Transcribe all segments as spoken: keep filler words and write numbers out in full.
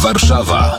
Warszawa.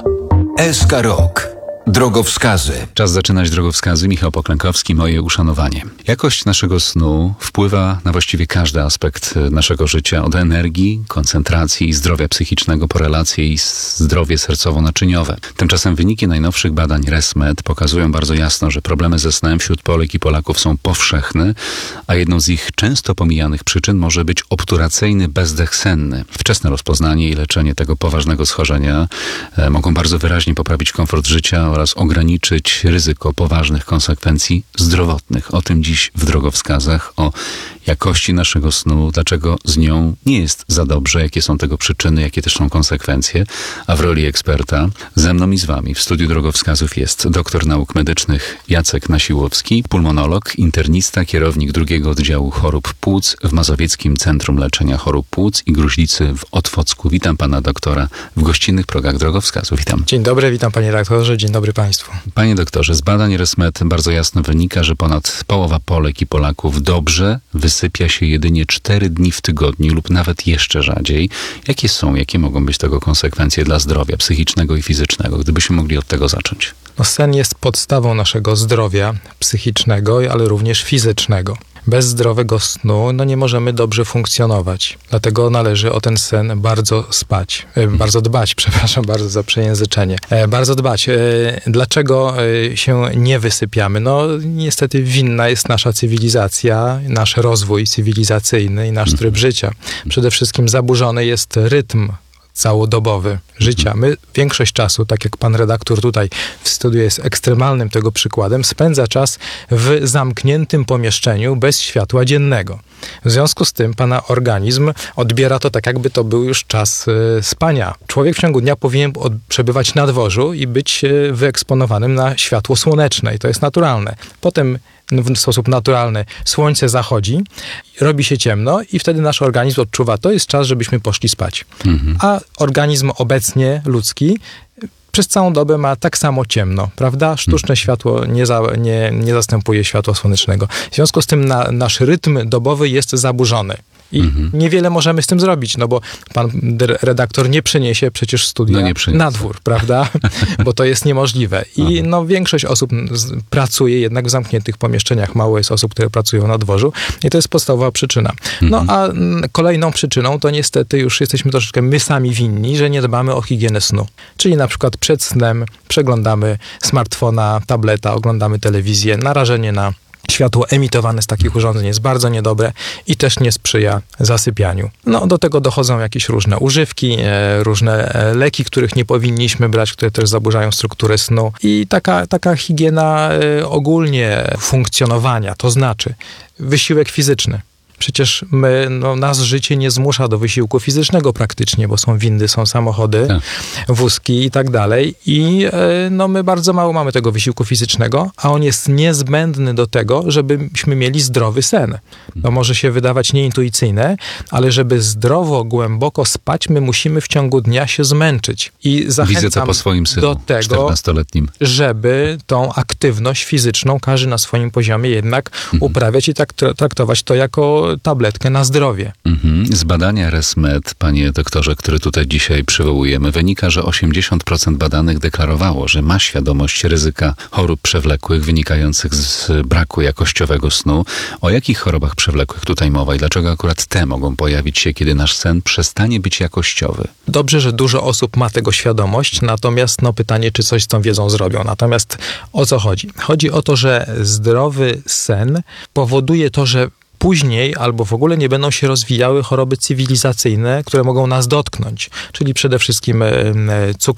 S K Rok. Drogowskazy. Czas zaczynać drogowskazy. Michał Poklękowski, moje uszanowanie. Jakość naszego snu wpływa na właściwie każdy aspekt naszego życia. Od energii, koncentracji i zdrowia psychicznego po relacje i zdrowie sercowo-naczyniowe. Tymczasem wyniki najnowszych badań ResMed pokazują bardzo jasno, że problemy ze snem wśród Polek i Polaków są powszechne, a jedną z ich często pomijanych przyczyn może być obturacyjny bezdech senny. Wczesne rozpoznanie i leczenie tego poważnego schorzenia e, mogą bardzo wyraźnie poprawić komfort życia oraz ograniczyć ryzyko poważnych konsekwencji zdrowotnych. O tym dziś w drogowskazach, o jakości naszego snu, dlaczego z nią nie jest za dobrze, jakie są tego przyczyny, jakie też są konsekwencje. A w roli eksperta ze mną i z wami w studiu drogowskazów jest doktor nauk medycznych Jacek Nasiłowski, pulmonolog, internista, kierownik drugiego oddziału chorób płuc w Mazowieckim Centrum Leczenia Chorób Płuc i Gruźlicy w Otwocku. Witam pana doktora w gościnnych progach drogowskazów. Witam. Dzień dobry, witam panie redaktorze, dzień dobry państwu. Panie doktorze, z badań ResMed bardzo jasno wynika, że ponad połowa Polek i Polaków dobrze wysypia się jedynie cztery dni w tygodniu lub nawet jeszcze rzadziej. Jakie są, jakie mogą być tego konsekwencje dla zdrowia psychicznego i fizycznego? Gdybyśmy mogli od tego zacząć. No, sen jest podstawą naszego zdrowia psychicznego, ale również fizycznego. Bez zdrowego snu no nie możemy dobrze funkcjonować. Dlatego należy o ten sen bardzo spać. E, bardzo dbać, przepraszam bardzo za przejęzyczenie. E, bardzo dbać. E, dlaczego e, się nie wysypiamy? No niestety winna jest nasza cywilizacja, nasz rozwój cywilizacyjny i nasz tryb życia. Przede wszystkim zaburzony jest rytm całodobowy życia. My większość czasu, tak jak pan redaktor tutaj w studiu jest ekstremalnym tego przykładem, spędza czas w zamkniętym pomieszczeniu bez światła dziennego. W związku z tym pana organizm odbiera to tak, jakby to był już czas y, spania. Człowiek w ciągu dnia powinien od, przebywać na dworzu i być y, wyeksponowanym na światło słoneczne i to jest naturalne. Potem w sposób naturalny słońce zachodzi, robi się ciemno i wtedy nasz organizm odczuwa, to jest czas, żebyśmy poszli spać. Mhm. A organizm obecnie ludzki przez całą dobę ma tak samo ciemno, prawda? Sztuczne mhm. światło nie, za, nie, nie zastępuje światła słonecznego. W związku z tym na, nasz rytm dobowy jest zaburzony. I mhm. niewiele możemy z tym zrobić, no bo pan redaktor nie przeniesie przecież studia no na dwór, prawda? Bo to jest niemożliwe. I no, większość osób pracuje jednak w zamkniętych pomieszczeniach. Mało jest osób, które pracują na dworzu. I to jest podstawowa przyczyna. No mhm. a kolejną przyczyną to niestety już jesteśmy troszeczkę my sami winni, że nie dbamy o higienę snu. Czyli na przykład przed snem przeglądamy smartfona, tableta, oglądamy telewizję, narażenie na światło emitowane z takich urządzeń jest bardzo niedobre i też nie sprzyja zasypianiu. No, do tego dochodzą jakieś różne używki, e, różne e, leki, których nie powinniśmy brać, które też zaburzają strukturę snu. I taka, taka higiena e, ogólnie funkcjonowania, to znaczy wysiłek fizyczny. Przecież my, no, nas życie nie zmusza do wysiłku fizycznego praktycznie, bo są windy, są samochody, tak. wózki i tak dalej. I no, my bardzo mało mamy tego wysiłku fizycznego, a on jest niezbędny do tego, żebyśmy mieli zdrowy sen. To może się wydawać nieintuicyjne, ale żeby zdrowo, głęboko spać, my musimy w ciągu dnia się zmęczyć. I zachęcam Widzę to po swoim synu, do tego, czternastoletnim. żeby tą aktywność fizyczną każdy na swoim poziomie jednak mhm. uprawiać i tak traktować to jako tabletkę na zdrowie. Mhm. Z badania ResMed, panie doktorze, który tutaj dzisiaj przywołujemy, wynika, że osiemdziesiąt procent badanych deklarowało, że ma świadomość ryzyka chorób przewlekłych wynikających z braku jakościowego snu. O jakich chorobach przewlekłych tutaj mowa i dlaczego akurat te mogą pojawić się, kiedy nasz sen przestanie być jakościowy? Dobrze, że dużo osób ma tego świadomość, natomiast no pytanie, czy coś z tą wiedzą zrobią. Natomiast o co chodzi? Chodzi o to, że zdrowy sen powoduje to, że później albo w ogóle nie będą się rozwijały choroby cywilizacyjne, które mogą nas dotknąć, czyli przede wszystkim cukrzyca,